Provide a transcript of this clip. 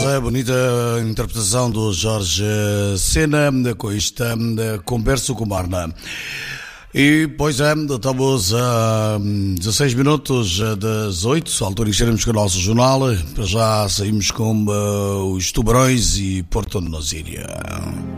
essa bonita interpretação do Jorge Sena com esta conversa com Marna. E pois é, estamos a 16 minutos das 8, a altura em que estaremos com o nosso jornal. Para já saímos com os Tubarões e Porto Nosíria.